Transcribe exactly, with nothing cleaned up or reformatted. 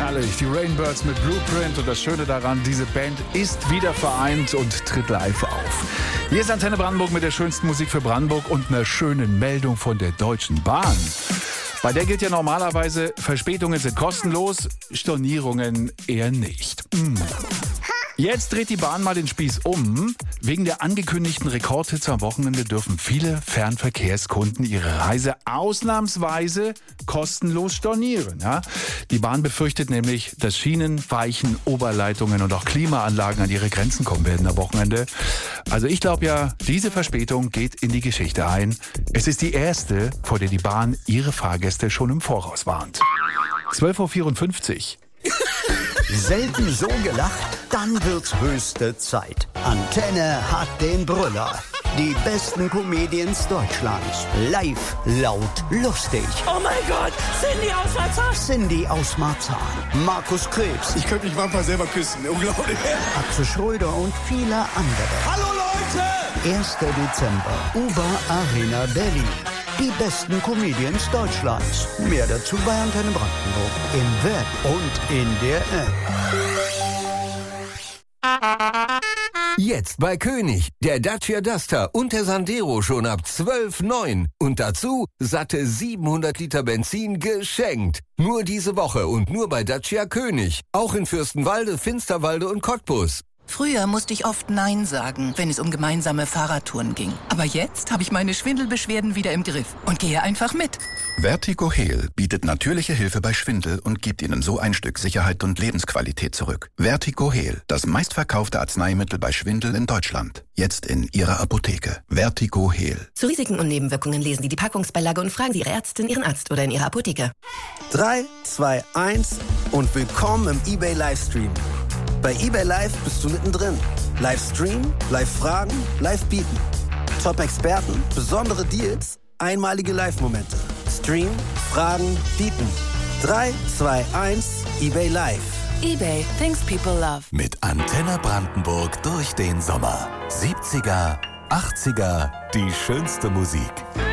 Herrlich, die Rainbirds mit Blueprint und das Schöne daran, diese Band ist wieder vereint und tritt live auf. Hier ist Antenne Brandenburg mit der schönsten Musik für Brandenburg und einer schönen Meldung von der Deutschen Bahn. Bei der gilt ja normalerweise, Verspätungen sind kostenlos, Stornierungen eher nicht. Mm. Jetzt dreht die Bahn mal den Spieß um. Wegen der angekündigten Rekordhits am Wochenende dürfen viele Fernverkehrskunden ihre Reise ausnahmsweise kostenlos stornieren. Ja? Die Bahn befürchtet nämlich, dass Schienen, Weichen, Oberleitungen und auch Klimaanlagen an ihre Grenzen kommen werden am Wochenende. Also ich glaube ja, diese Verspätung geht in die Geschichte ein. Es ist die erste, vor der die Bahn ihre Fahrgäste schon im Voraus warnt. zwölf Uhr vierundfünfzig. Selten so gelacht, dann wird's höchste Zeit. Antenne hat den Brüller. Die besten Comedians Deutschlands. Live, laut, lustig. Oh mein Gott, Cindy aus Marzahn. Cindy aus Marzahn. Markus Krebs. Ich könnte mich manchmal selber küssen. Unglaublich. Atze Schröder und viele andere. Hallo Leute! erster Dezember. Uber Arena Berlin. Die besten Comedians Deutschlands. Mehr dazu bei Antenne Brandenburg. Im Web und in der App. Jetzt bei König. Der Dacia Duster und der Sandero schon ab zwölf Komma neun. Und dazu satte siebenhundert Liter Benzin geschenkt. Nur diese Woche und nur bei Dacia König. Auch in Fürstenwalde, Finsterwalde und Cottbus. Früher musste ich oft Nein sagen, wenn es um gemeinsame Fahrradtouren ging. Aber jetzt habe ich meine Schwindelbeschwerden wieder im Griff und gehe einfach mit. Vertigo Heal bietet natürliche Hilfe bei Schwindel und gibt Ihnen so ein Stück Sicherheit und Lebensqualität zurück. Vertigo Heal, das meistverkaufte Arzneimittel bei Schwindel in Deutschland. Jetzt in Ihrer Apotheke. Vertigo Heal. Zu Risiken und Nebenwirkungen lesen Sie die Packungsbeilage und fragen Sie Ihre Ärztin, Ihren Arzt oder in Ihrer Apotheke. drei, zwei, eins und willkommen im eBay Livestream. Bei eBay Live bist du mittendrin. Live streamen, live fragen, live bieten. Top-Experten, besondere Deals, einmalige Live-Momente. Stream, fragen, bieten. drei, zwei, eins, eBay Live. eBay, things people love. Mit Antenne Brandenburg durch den Sommer. siebziger, achtziger, die schönste Musik.